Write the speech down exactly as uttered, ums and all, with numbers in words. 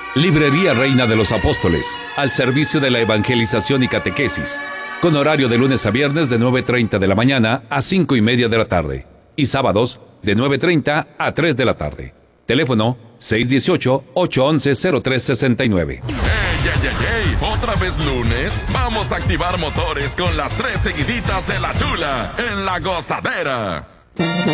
Librería Reina de los Apóstoles, al servicio de la evangelización y catequesis, con horario de lunes a viernes de nueve treinta de la mañana a cinco y media de la tarde, y sábados de nueve treinta a tres de la tarde. Teléfono seis uno ocho, ocho uno uno, cero tres seis nueve. ¡Ey, ey, ey, ey! ¿Otra vez lunes? Vamos a activar motores con las tres seguiditas de la chula en La Gozadera.